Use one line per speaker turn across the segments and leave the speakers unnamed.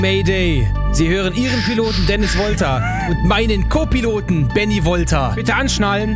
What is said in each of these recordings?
Mayday. Sie hören Ihren Piloten Dennis Wolter und meinen Co-Piloten Benny Wolter.
Bitte anschnallen.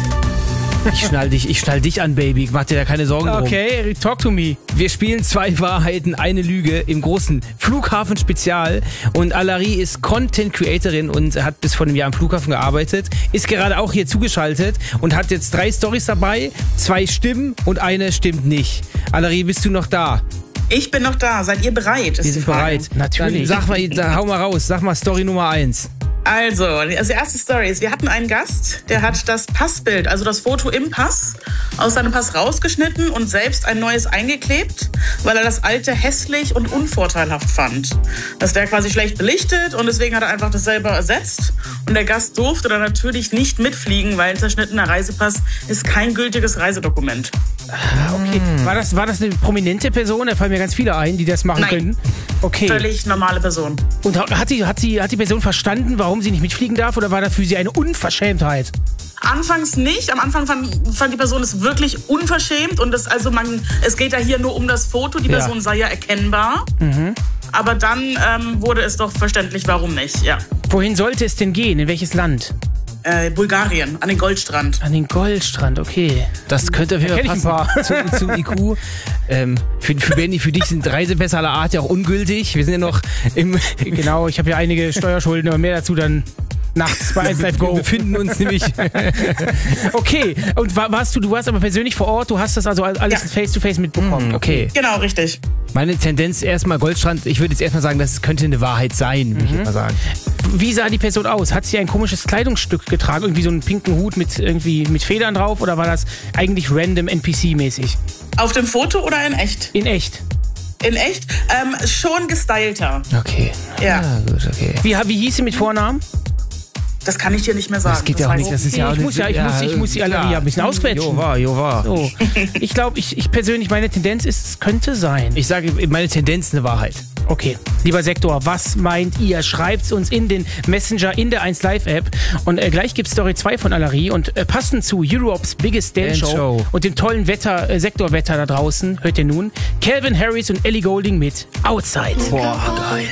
Ich schnall dich an, Baby. Mach dir da keine Sorgen drum.
Okay, talk to me.
Wir spielen 2 Wahrheiten, eine Lüge im großen Flughafen-Spezial. Und Alari ist Content-Creatorin und hat bis vor einem Jahr am Flughafen gearbeitet. Ist gerade auch hier zugeschaltet und hat jetzt 3 Storys dabei. 2 stimmen und eine stimmt nicht. Alari, bist du noch da?
Ich bin noch da. Seid ihr bereit?
Wir sind bereit.
Natürlich.
Dann hau mal raus. Sag mal Story Nummer 1.
Also die erste Story ist, wir hatten einen Gast, der hat das Passbild, also das Foto im Pass, aus seinem Pass rausgeschnitten und selbst ein neues eingeklebt, weil er das alte hässlich und unvorteilhaft fand. Das wäre quasi schlecht belichtet und deswegen hat er einfach das selber ersetzt. Und der Gast durfte dann natürlich nicht mitfliegen, weil ein zerschnittener Reisepass ist kein gültiges Reisedokument.
Okay. War das eine prominente Person? Da fallen mir ganz viele ein, die das machen können. Okay.
Völlig normale Person.
Und hat die Person verstanden, warum sie nicht mitfliegen darf, oder war das für sie eine Unverschämtheit?
Anfangs nicht. Am Anfang fand die Person es wirklich unverschämt. Und es geht ja hier nur um das Foto. Die Person sei ja erkennbar. Mhm. Aber dann wurde es doch verständlich, warum nicht. Ja.
Wohin sollte es denn gehen? In welches Land?
Bulgarien, an den Goldstrand.
An den Goldstrand, okay.
Das könnte auf jeden Fall passen zu IQ. Für Benny, für dich sind Reisepässe aller Art ja auch ungültig. Wir sind ja noch im...
Genau, ich habe ja einige Steuerschulden, aber mehr dazu dann nachts bei 1 Live Go.
Wir befinden uns nämlich...
Okay, und du warst aber persönlich vor Ort, du hast das also alles face-to-face mitbekommen.
Okay.
Genau, richtig.
Meine Tendenz erstmal Goldstrand, ich würde jetzt erstmal sagen, das könnte eine Wahrheit sein, würde ich jetzt mal sagen.
Wie sah die Person aus? Hat sie ein komisches Kleidungsstück getragen? Irgendwie so einen pinken Hut mit Federn drauf? Oder war das eigentlich random NPC-mäßig?
Auf dem Foto oder in echt?
In echt.
In echt? Schon gestylter.
Okay.
Ja.
Gut, okay.
Wie hieß sie mit Vornamen?
Das kann ich dir nicht mehr sagen.
Das geht ja auch nicht. Das ist ja auch
ich muss die Allerie ein bisschen ausquetschen.
Jo, war.
So. Ich glaube, ich persönlich, meine Tendenz ist, es könnte sein.
Ich sage, meine Tendenz ist eine Wahrheit.
Okay, lieber Sektor, was meint ihr? Schreibt's uns in den Messenger in der 1Live-App. Und gleich gibt's Story 2 von Allerie. Und passend zu Europe's Biggest Dance Show und dem tollen Sektorwetter da draußen, hört ihr nun Calvin Harris und Ellie Goulding mit Outside.
Boah, geil.